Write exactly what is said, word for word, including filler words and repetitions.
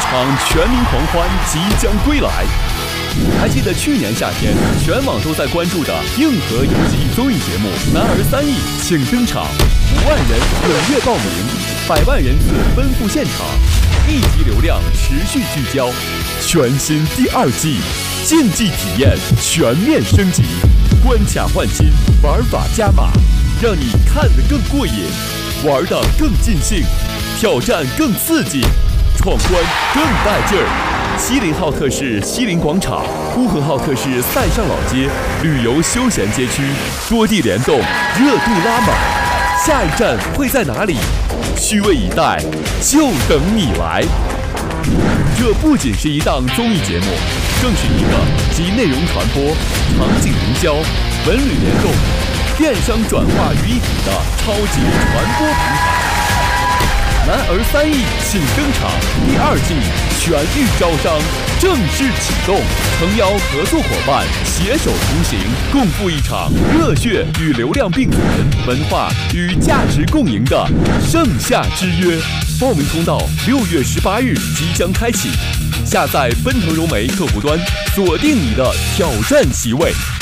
场全民狂欢即将归来。还记得去年夏天，全网都在关注的硬核游戏综艺节目《男儿三亿》请登场，五万人踊跃报名，百万人次奔赴现场，一级流量持续聚焦。全新第二季，竞技体验全面升级，关卡换新，玩法加码，让你看得更过瘾，玩得更尽兴，挑战更刺激，闯关更带劲儿。西林号特市西林广场，呼和浩特市塞上老街旅游休闲街区，多地联动，热度拉满。下一站会在哪里？虚位以待，就等你来。这不仅是一档综艺节目，更是一个集内容传播、场景营销、文旅联动、电商转化于一体的超级传播平台。男儿三亿请登场第二季全域招商正式启动，诚邀合作伙伴携手同行，共赴一场热血与流量并存、文化与价值共赢的盛夏之约。报名通道六月十八日即将开启，下载奔腾融媒客户端，锁定你的挑战席位。